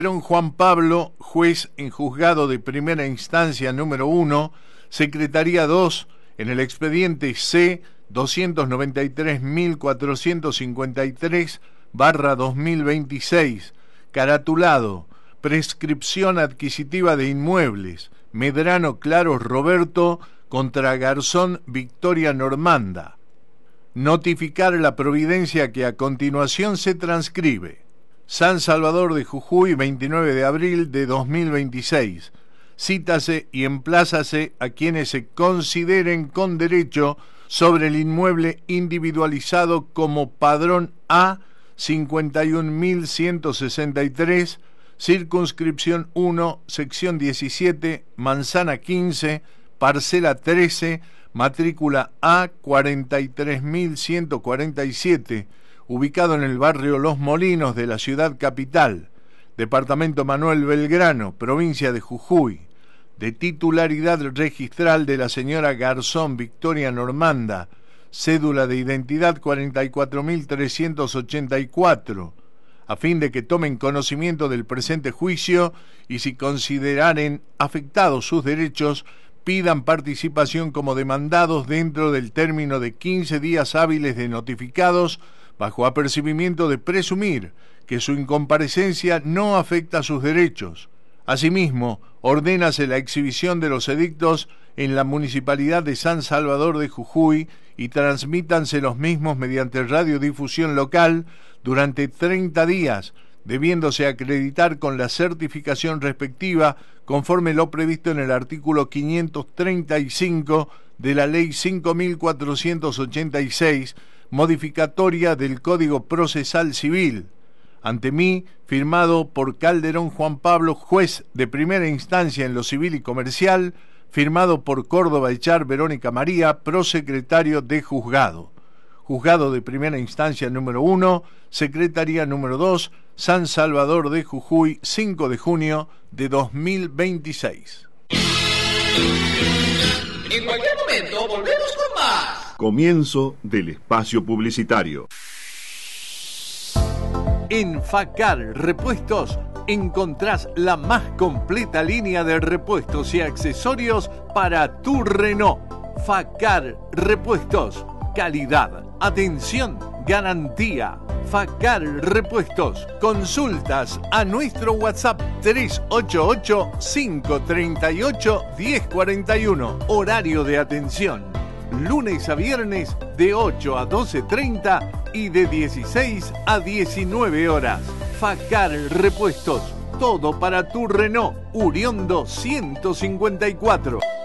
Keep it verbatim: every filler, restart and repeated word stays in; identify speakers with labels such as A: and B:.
A: Calderón Juan Pablo, juez en juzgado de primera instancia número uno, Secretaría dos, en el expediente C doscientos noventa y tres mil cuatrocientos cincuenta y tres barra dos mil veintiséis, caratulado Prescripción adquisitiva de inmuebles, Medrano Claros Roberto contra Garzón Victoria Normanda. Notificar la providencia que a continuación se transcribe. San Salvador de Jujuy, veintinueve de abril de dos mil veintiséis. Cítase y emplázase a quienes se consideren con derecho sobre el inmueble individualizado como Padrón A cincuenta y un mil ciento sesenta y tres, circunscripción uno, sección diecisiete, manzana quince, parcela trece, matrícula A cuarenta y tres mil ciento cuarenta y siete, ubicado en el barrio Los Molinos de la ciudad capital, departamento Manuel Belgrano, provincia de Jujuy, de titularidad registral de la señora Garzón Victoria Normanda, cédula de identidad cuarenta y cuatro mil trescientos ochenta y cuatro, a fin de que tomen conocimiento del presente juicio y si consideraren afectados sus derechos, pidan participación como demandados dentro del término de quince días hábiles de notificados, bajo apercibimiento de presumir que su incomparecencia no afecta sus derechos. Asimismo, ordénase la exhibición de los edictos en la Municipalidad de San Salvador de Jujuy y transmítanse los mismos mediante radiodifusión local durante treinta días, debiéndose acreditar con la certificación respectiva conforme lo previsto en el artículo quinientos treinta y cinco de la Ley cinco mil cuatrocientos ochenta y seis, modificatoria del Código Procesal Civil. Ante mí, firmado por Calderón Juan Pablo, juez de primera instancia en lo civil y comercial, firmado por Córdoba Echar Verónica María, prosecretario de juzgado. Juzgado de primera instancia número uno, Secretaría número dos, San Salvador de Jujuy, cinco de junio de dos mil veintiséis.
B: En cualquier momento volvemos con más.
C: Comienzo del espacio publicitario.
A: En Facar Repuestos encontrás la más completa línea de repuestos y accesorios para tu Renault. Facar Repuestos, calidad, atención, garantía. Facar Repuestos. Consultas a nuestro WhatsApp tres ocho ocho, cinco tres ocho, uno cero cuatro uno. Horario de atención lunes a viernes de ocho a doce treinta y de dieciséis a diecinueve horas. Facar Repuestos, todo para tu Renault Uriondo ciento cincuenta y cuatro.